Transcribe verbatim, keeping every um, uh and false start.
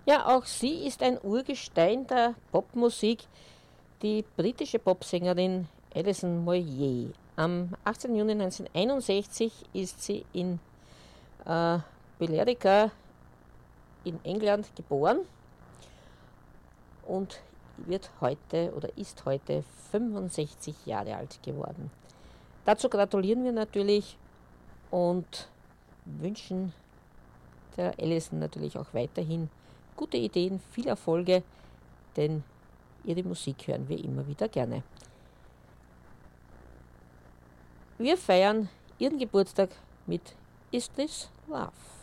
Ja, auch sie ist ein Urgestein der Popmusik, die britische Popsängerin Alison Moyet. Am achtzehnten Juni neunzehnhunderteinundsechzig ist sie in äh, Billerica in England geboren und wird heute oder ist heute fünfundsechzig Jahre alt geworden. Dazu gratulieren wir natürlich und wünschen der Alison natürlich auch weiterhin gute Ideen, viel Erfolge, denn ihre Musik hören wir immer wieder gerne. Wir feiern ihren Geburtstag mit Is This Love?